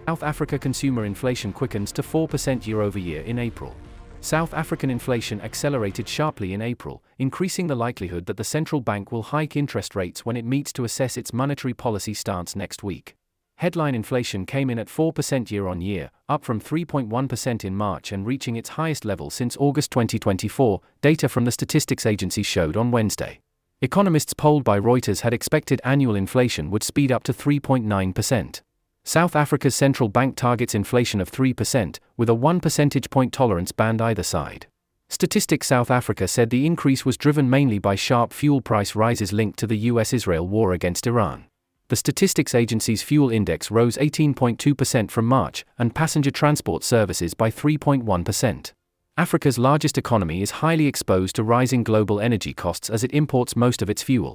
South Africa consumer inflation quickens to 4% year-over-year in April. South African inflation accelerated sharply in April, increasing the likelihood that the central bank will hike interest rates when it meets to assess its monetary policy stance next week. Headline inflation came in at 4% year-on-year, up from 3.1% in March and reaching its highest level since August 2024, data from the statistics agency showed on Wednesday. Economists polled by Reuters had expected annual inflation would speed up to 3.9%. South Africa's central bank targets inflation of 3%, with a 1 percentage point tolerance band either side. Statistics South Africa said the increase was driven mainly by sharp fuel price rises linked to the US-Israel war against Iran. The statistics agency's fuel index rose 18.2% from March, and passenger transport services by 3.1%. Africa's largest economy is highly exposed to rising global energy costs as it imports most of its fuel.